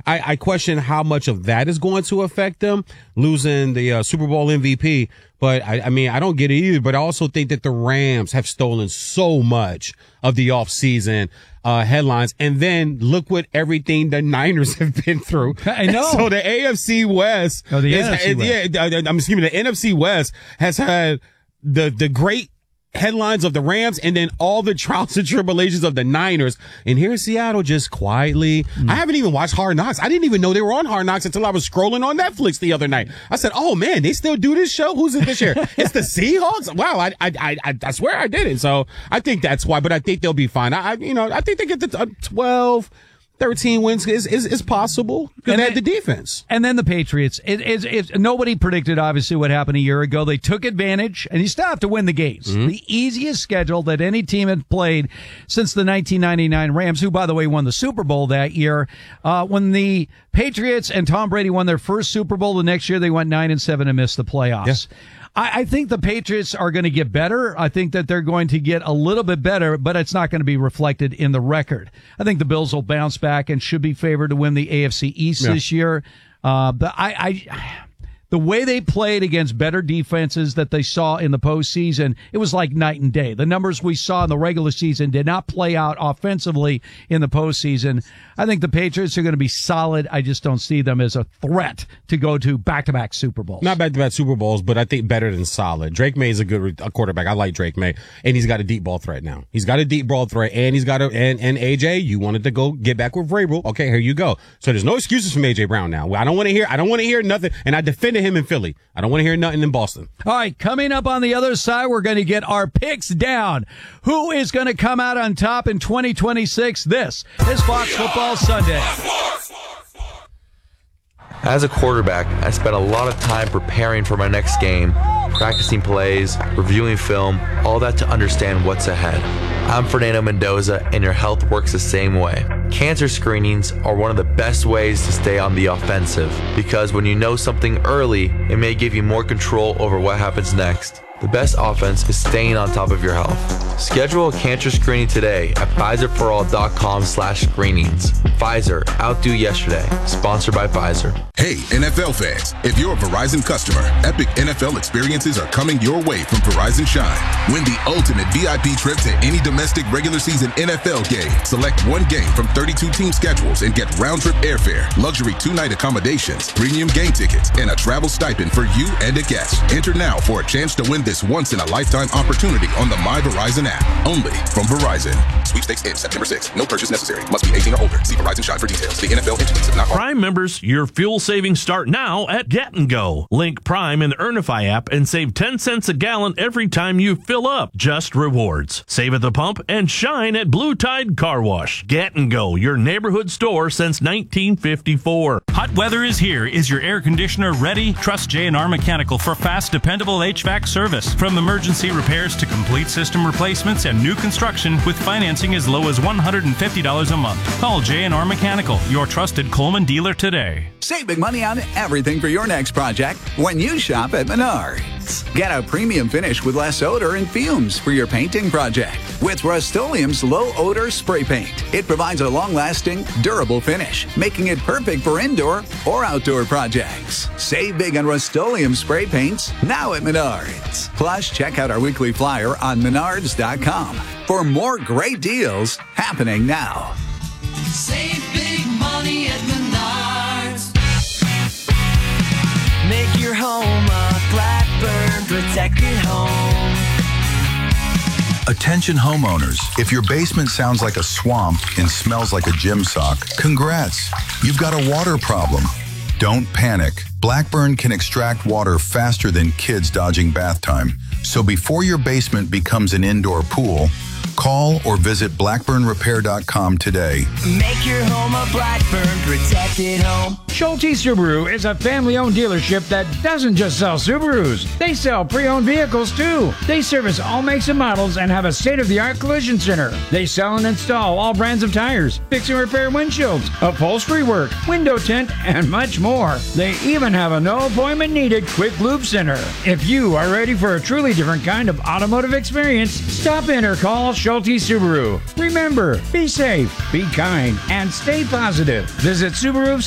I question how much of that is going to affect them losing the Super Bowl MVP. But I mean, I don't get it either. But I also think that the Rams have stolen so much of the offseason headlines. And then look what everything the Niners have been through. I know. So the AFC West. Oh, the NFC West. Yeah, I'm assuming the NFC West has had the great headlines of the Rams and then all the trials and tribulations of the Niners. And here in Seattle, just quietly, I haven't even watched Hard Knocks. I didn't even know they were on Hard Knocks until I was scrolling on Netflix the other night. I said, oh man, they still do this show? Who's it this year? It's the Seahawks? Wow, I swear I didn't. So I think that's why, but I think they'll be fine. I think they get to 12, 13 wins is possible because they had the defense. And then the Patriots. Nobody predicted, obviously, what happened a year ago. They took advantage, and you still have to win the games. Mm-hmm. The easiest schedule that any team had played since the 1999 Rams, who, by the way, won the Super Bowl that year. When the Patriots and Tom Brady won their first Super Bowl, the next year they went 9-7 and missed the playoffs. Yeah. I think the Patriots are going to get better. I think that they're going to get a little bit better, but it's not going to be reflected in the record. I think the Bills will bounce back and should be favored to win the AFC East this year. But the way they played against better defenses that they saw in the postseason, it was like night and day. The numbers we saw in the regular season did not play out offensively in the postseason. I think the Patriots are going to be solid. I just don't see them as a threat to go to back-to-back Super Bowls. Not back-to-back Super Bowls, but I think better than solid. Drake May is a good quarterback. I like Drake May, and he's got a deep ball threat now. He's got a deep ball threat, and he's got and AJ, you wanted to go get back with Vrabel. Okay, here you go. So there's no excuses from AJ Brown now. I don't want to hear nothing, and I defended him in Philly. I don't want to hear nothing in Boston. All right, coming up on the other side, we're going to get our picks down. Who is going to come out on top in 2026? This is Fox Football Sunday. As a quarterback, I spent a lot of time preparing for my next game, practicing plays, reviewing film, all that to understand what's ahead. I'm Fernando Mendoza, and your health works the same way. Cancer screenings are one of the best ways to stay on the offensive, because when you know something early, it may give you more control over what happens next. The best offense is staying on top of your health. Schedule a cancer screening today at PfizerForAll.com/screenings. Pfizer, outdo yesterday. Sponsored by Pfizer. Hey, NFL fans, if you're a Verizon customer, epic NFL experiences are coming your way from Verizon Shine. Win the ultimate VIP trip to any domestic regular season NFL game. Select one game from 32 team schedules and get round-trip airfare, luxury 2-night accommodations, premium game tickets, and a travel stipend for you and a guest. Enter now for a chance to win this once-in-a-lifetime opportunity on the My Verizon app. Only from Verizon. Sweepstakes ends September 6th. No purchase necessary. Must be 18 or older. See Verizon Shine for details. The NFL entities have not... Prime members, your fuel savings start now at Get & Go. Link Prime in the Earnify app and save 10 cents a gallon every time you fill up. Just rewards. Save at the pump and shine at Blue Tide Car Wash. Get & Go, your neighborhood store since 1954. Hot weather is here. Is your air conditioner ready? Trust J&R Mechanical for fast, dependable HVAC service. From emergency repairs to complete system replacements and new construction with financing as low as $150 a month. Call J&R Mechanical, your trusted Coleman dealer today. Save big money on everything for your next project when you shop at Menards. Get a premium finish with less odor and fumes for your painting project with Rust-Oleum's low odor spray paint. It provides a long-lasting, durable finish, making it perfect for indoor or outdoor projects. Save big on Rust-Oleum spray paints now at Menards. Plus, check out our weekly flyer on Menards.com for more great deals happening now. Save big money at Menards. Make your home a Blackburn protected home. Attention homeowners, if your basement sounds like a swamp and smells like a gym sock, congrats, you've got a water problem. Don't panic. Blackburn can extract water faster than kids dodging bath time. So before your basement becomes an indoor pool, call or visit blackburnrepair.com today. Make your home a Blackburn protected home. Schulte Subaru is a family-owned dealership that doesn't just sell Subarus. They sell pre-owned vehicles, too. They service all makes and models and have a state-of-the-art collision center. They sell and install all brands of tires, fix and repair windshields, upholstery work, window tint, and much more. They even have a no-appointment-needed quick lube center. If you are ready for a truly different kind of automotive experience, stop in or call Schulte Subaru. Remember, be safe, be kind, and stay positive. Visit Subaru